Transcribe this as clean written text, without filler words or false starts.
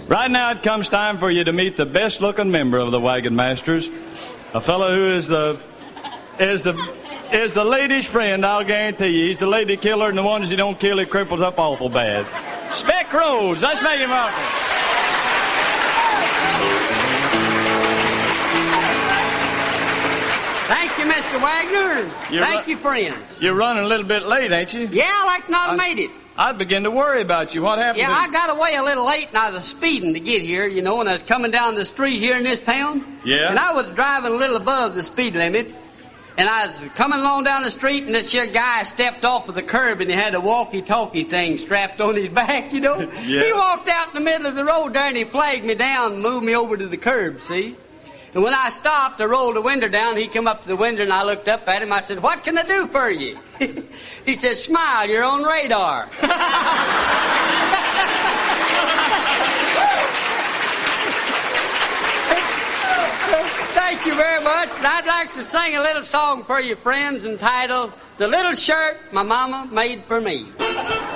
Right now it comes time for you to meet the best-looking member of the Wagon Masters, a fellow who is the lady's friend, I'll guarantee you. He's the lady killer, and the ones you don't kill, he cripples up awful bad. Speck Rhodes, let's make him welcome. Thank you, Mr. Wagner. Thank you, friends. You're running a little bit late, ain't you? Yeah, I like not made it. I begin to worry about you. What happened? Yeah, I got away a little late, and I was speeding to get here, you know, when I was coming down the street here in this town. Yeah? And I was driving a little above the speed limit, and I was coming along down the street, and this here guy stepped off of the curb, and he had a walkie-talkie thing strapped on his back, you know. Yeah. He walked out in the middle of the road there, and he flagged me down and moved me over to the curb, see? And when I stopped, I rolled the window down. He came up to the window, and I looked up at him. I said, "What can I do for you?" He said, "Smile, you're on radar." Thank you very much. And I'd like to sing a little song for you, friends, entitled "The Little Shirt My Mama Made for Me."